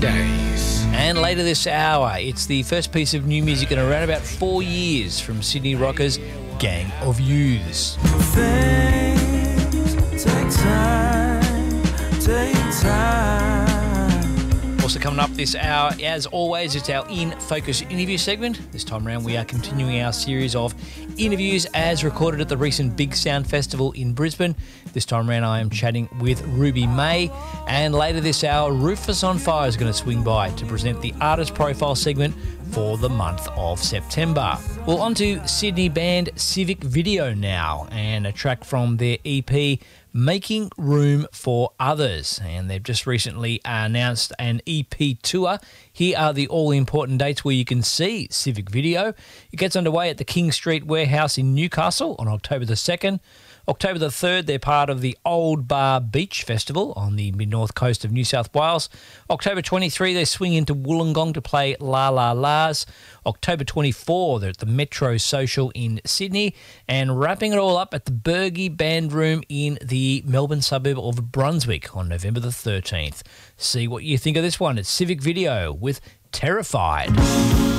Days. And later this hour, it's the first piece of new music in around about 4 years from Sydney rockers Gang of Youths. Things take time, take time. Also coming up this hour, as always, it's our In Focus interview segment. This time around, we are continuing our series of interviews as recorded at the recent Big Sound Festival in Brisbane. This time around, I am chatting with Ruby May. And later this hour, Rufus on Fire is going to swing by to present the artist profile segment for the month of September. Well, on to Sydney band Civic Video now, and a track from their EP, Making Room for Others. And they've just recently announced an EP tour. Here are the all-important dates where you can see Civic Video. It gets underway at the King Street Warehouse in Newcastle on October the 2nd. October the 3rd, they're part of the Old Bar Beach Festival on the mid-north coast of New South Wales. October 23, they swing into Wollongong to play La La La's. October 24, they're at the Metro Social in Sydney. And wrapping it all up at the Bergie Band Room in the Melbourne suburb of Brunswick on November the 13th. See what you think of this one. It's Civic Video with Terrified.